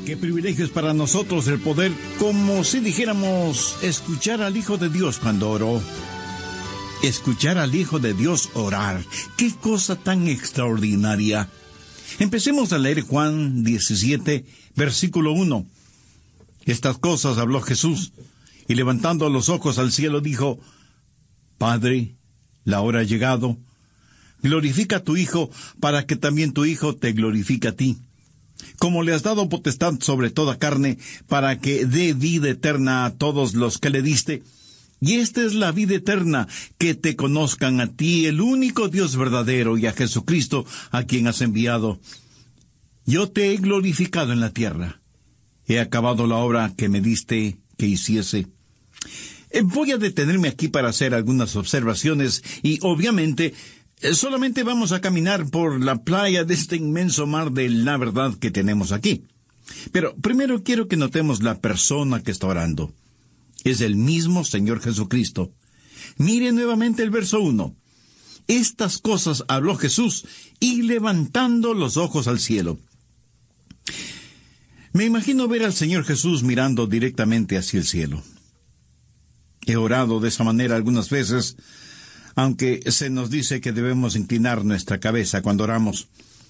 Qué privilegio es para nosotros el poder, como si dijéramos, escuchar al Hijo de Dios cuando oró. Escuchar al Hijo de Dios orar. ¡Qué cosa tan extraordinaria! Empecemos a leer Juan 17, versículo 1. Estas cosas habló Jesús, y levantando los ojos al cielo dijo: Padre, la hora ha llegado. Glorifica a tu Hijo, para que también tu Hijo te glorifique a ti. Como le has dado potestad sobre toda carne, para que dé vida eterna a todos los que le diste. Y esta es la vida eterna, que te conozcan a ti, el único Dios verdadero, y a Jesucristo, a quien has enviado. Yo te he glorificado en la tierra. He acabado la obra que me diste que hiciese. Voy a detenerme aquí para hacer algunas observaciones, y obviamente solamente vamos a caminar por la playa de este inmenso mar de la verdad que tenemos aquí. Pero primero quiero que notemos la persona que está orando. Es el mismo Señor Jesucristo. Mire nuevamente el verso 1. Estas cosas habló Jesús, y levantando los ojos al cielo. Me imagino ver al Señor Jesús mirando directamente hacia el cielo. He orado de esa manera algunas veces, aunque se nos dice que debemos inclinar nuestra cabeza cuando oramos.